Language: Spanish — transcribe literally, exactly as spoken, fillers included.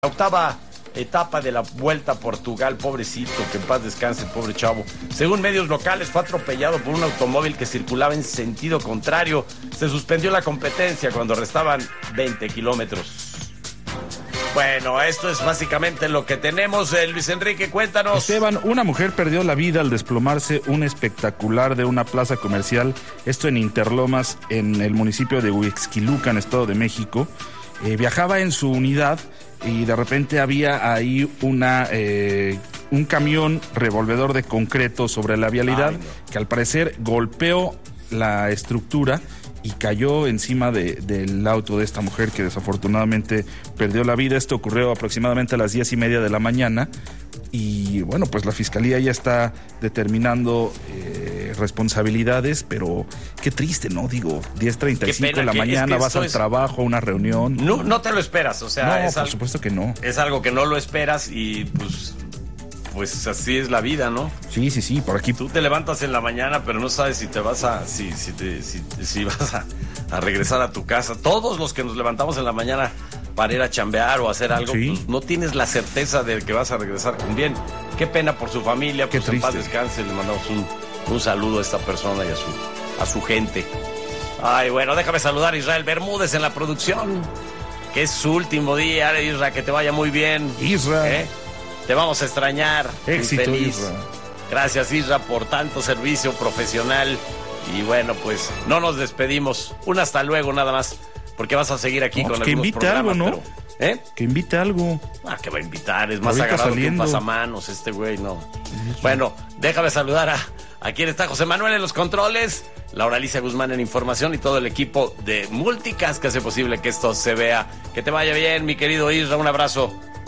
La octava etapa de la Vuelta a Portugal, pobrecito, que en paz descanse, pobre chavo. Según medios locales, fue atropellado por un automóvil que circulaba en sentido contrario. Se suspendió la competencia cuando restaban veinte kilómetros. Bueno, esto es básicamente lo que tenemos. Eh, Luis Enrique, cuéntanos. Esteban, una mujer perdió la vida al desplomarse un espectacular de una plaza comercial, esto en Interlomas, en el municipio de Huixquilucan, Estado de México. Eh, viajaba en su unidad y de repente había ahí una eh, un camión revolvedor de concreto sobre la vialidad. Ay, no. Que al parecer golpeó la estructura y cayó encima de, del auto de esta mujer, que desafortunadamente perdió la vida. Esto ocurrió aproximadamente a las diez y media de la mañana y bueno, pues la fiscalía ya está determinando eh, responsabilidades, pero qué triste, ¿no? Digo, diez treinta y cinco de la mañana, es que vas al es... trabajo, a una reunión. No, no te lo esperas, o sea, no, es por algo, supuesto que no. Es algo que no lo esperas y pues... Pues así es la vida, ¿no? Sí, sí, sí, por aquí. Tú te levantas en la mañana, pero no sabes si te vas a, si, si, te, si, si vas a, a regresar a tu casa. Todos los que nos levantamos en la mañana para ir a chambear o hacer algo, sí. Pues no tienes la certeza de que vas a regresar con bien. Qué pena por su familia, pues en paz descanse. Le mandamos un, un saludo a esta persona y a su, a su gente. Ay, bueno, déjame saludar a Israel Bermúdez en la producción, que es su último día. Isra, que te vaya muy bien. Isra. ¿Eh? Te vamos a extrañar. Éxito, feliz. Isra. Gracias, Isra, por tanto servicio profesional. Y bueno, pues no nos despedimos. Un hasta luego nada más, porque vas a seguir aquí no, con pues algunos programas. Que invite algo, ¿no? Pero, ¿eh? Que invite algo. Ah, que va a invitar. Es más agarrado saliendo. Que un pasamanos este güey, no. Isra. Bueno, déjame saludar a, a quien está José Manuel en los controles, Laura Alicia Guzmán en información y todo el equipo de Multicast que hace posible que esto se vea. Que te vaya bien, mi querido Isra. Un abrazo.